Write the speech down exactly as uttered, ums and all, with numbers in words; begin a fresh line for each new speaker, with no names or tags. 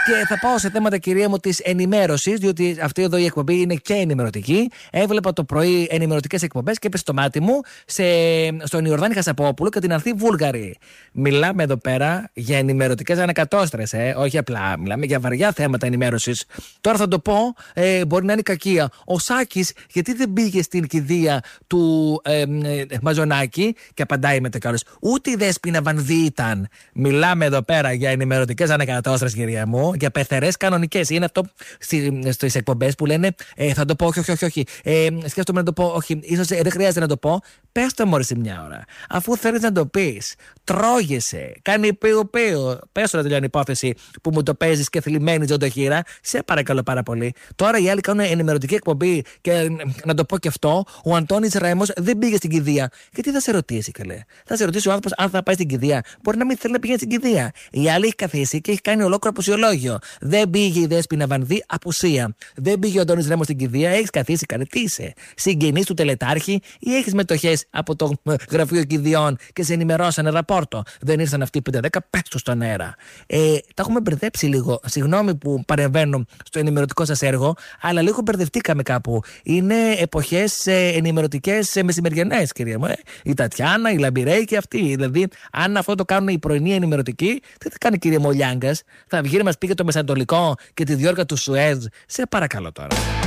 Και θα πάω σε θέματα, κυρία μου, της ενημέρωσης, διότι αυτή εδώ η εκπομπή είναι και ενημερωτική. Έβλεπα το πρωί ενημερωτικές εκπομπές και έπεσε στο μάτι μου σε, στον Ιορδάνη Χασαπόπουλο και την Ανθή Βούλγαρη. Μιλάμε εδώ πέρα για ενημερωτικές ανακατόστρες, ε, όχι απλά. Μιλάμε για βαριά θέματα ενημέρωσης. Τώρα θα το πω, ε, μπορεί να είναι κακία. Ο Σάκης, γιατί δεν πήγε στην κηδεία του ε, ε, Μαζονάκη, και απαντάει με το καλώς. Ούτε η Δέσποινα Βανδύ ήταν. Μιλάμε εδώ πέρα για ενημερωτικές ανακατόστρες, κυρία μου, για πεθερές κανονικές. Είναι αυτό στις εκπομπές που λένε ε, θα το πω, όχι, όχι, όχι. όχι. Ε, σκέφτομαι να το πω, όχι, ίσως ε, δεν χρειάζεται να το πω. Πες το μόλις σε μια ώρα. Αφού θέλεις να το πεις, τρώγεσαι, κάνει πίου πίου. Πες το να τελειώνει η υπόθεση που μου το παίζεις και θλιμμένη ζωντοχύρα. Σε παρακαλώ πάρα πολύ. Τώρα οι άλλοι κάνουν ενημερωτική εκπομπή και ε, να το πω και αυτό, ο Αντώνης Ρέμος δεν πήγε στην κηδεία. Γιατί θα σε ρωτήσει, καλέ. Θα σε ρωτήσει ο άνθρωπος αν θα πάει στην κηδεία. Μπορεί να μην θέλει να πηγαίνει στην κηδεία. Η άλλη έχει καθίσει και έχει κάνει ολόκληρο απουσιολόγιο. Δεν πήγε η Δέσποινα Βανδύ, απουσία. Δεν πήγε ο Αντώνης Ρέμος στην κηδεία, έχει καθίσει, καλέ. Τι είσαι, συγγενής του τελετάρχη ή έχει μετοχές από το γραφείο κηδιών και σε ενημερώσανε ραπόρτο. Δεν ήρθαν αυτοί πέντε δέκα, πες του στον αέρα. Ε, τα έχουμε μπερδέψει λίγο. Συγγνώμη που παρεμβαίνω στο ενημερωτικό σας έργο, αλλά λίγο μπερδευτήκαμε κάπου. Είναι εποχές ε, ενημερωτικές ε, μεσημεριανές, κυρία μου. Ε. Η Τατιάνα, η Λαμπιρέη και αυτοί. Δηλαδή, αν αυτό το κάνουν οι πρωινοί ενημερωτικοί, τι θα κάνει, κυρία μου, ο Λιάγκας? Θα βγει να μας πει για το Μεσανατολικό και τη διόρκα του Σουέζ? Σε παρακαλώ τώρα.